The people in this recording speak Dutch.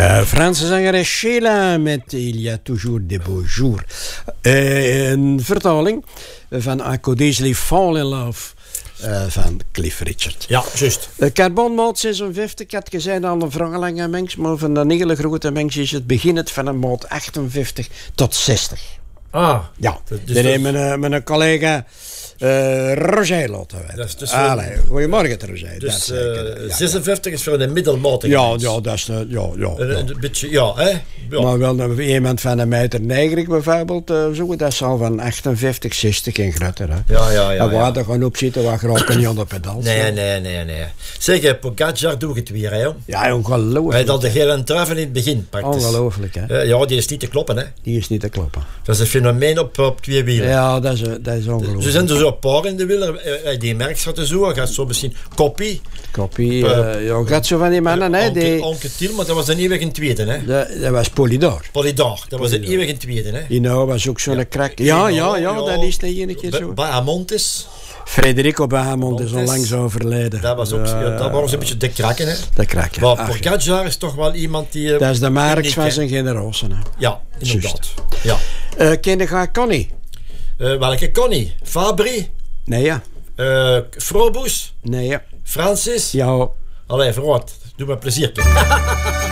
Franse zangeres Sheila met Il y a toujours des beaux jours. Een vertaling van I Could Easily Fall in Love van Cliff Richard. Ja, juist. Carbonmaat 56, ik had gezegd aan de vragenlange mens, maar van de hele grote mens is het beginnend van een maat 58 tot 60. Ah. Ja, dus dat heeft mijn collega Roger laten weten. Dus goedemorgen, Roger. Dus 56 is voor een middelmatige mens. Ja, dat is Een beetje, ja, hè? Ja. Maar wel iemand van 1,90 meter bijvoorbeeld, zo, dat zal van 58, 60 en groter. Hè. Ja. En waar er gaan opzitten, waar graag niet aan de pedaal. Nee. Zeg, Pogacar doe ik het weer, hè? Ja, ongelooflijk. Hij had de gele truiven in het begin, praktisch. Ongelooflijk, hè? Ja, die is niet te kloppen, hè? Die is niet te kloppen. Dat is een fenomeen op 2 wielen. Ja, dat is ongelooflijk. Ze zijn er zo een paar in de wieler. Die merkt gaat er zo. Gaat zo misschien Koppie. Gaat zo van die mannen, hè? Onke Thiel, maar dat was een eeuwige tweede, hè? Dat was Polydor. Dat was een eeuwige tweede, hè? Ino was ook zo'n krak. Ja, dat is niet een keer zo. Bahamontes. Federico Bahamontes is onlangs overleden. Dat was ook, dat was een beetje de krakken, hè? De krakken. Maar Pogacar is toch wel iemand die... dat is de Marx van zijn generatie, hè? Ja, inderdaad. Ja. Ken je Connie? Welke Connie? Fabri? Nee, ja. Frobus? Nee, ja. Francis? Ja. Allee, verwacht. Doe me plezier.